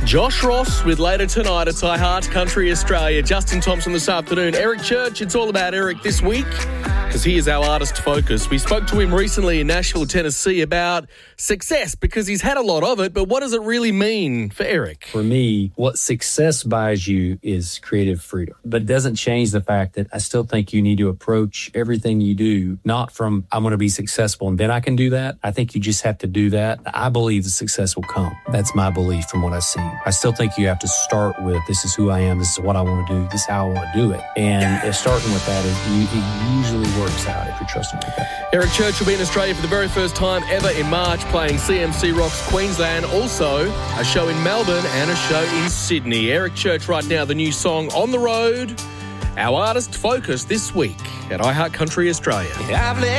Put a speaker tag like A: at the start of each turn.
A: Josh Ross with Later Tonight at I Heart Country Australia. Justin Thompson this afternoon. Eric Church, it's all about Eric this week because he is our artist focus. We spoke to him recently in Nashville, Tennessee about success because he's had a lot of it, but what does it really mean for Eric?
B: For me, what success buys you is creative freedom, but it doesn't change the fact that I still think you need to approach everything you do, not from I'm going to be successful and then I can do that. I think you just have to do that. I believe the success will come. That's my belief from what I see. I still think you have to start with this is who I am, this is what I want to do, this is how I want to do it. And if starting with that, it usually works out if you're trusting with that.
A: Eric Church will be in Australia for the very first time ever in March, playing CMC Rocks Queensland. Also, a show in Melbourne and a show in Sydney. Eric Church right now, the new song On the Road, our artist focus this week at I Heart Country Australia.